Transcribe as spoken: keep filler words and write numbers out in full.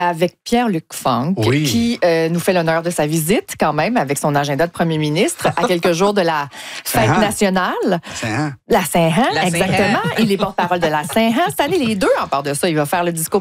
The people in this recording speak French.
avec Pierre-Luc Funk, oui. qui euh, nous fait l'honneur de sa visite quand même avec son agenda de premier ministre à quelques jours de la fête Saint-Han. nationale. Saint-Han. La Saint-Han, La exactement. Saint-Han. Il est porte-parole de la Saint-Han. Cette année, les deux, en part de ça, il va faire le discours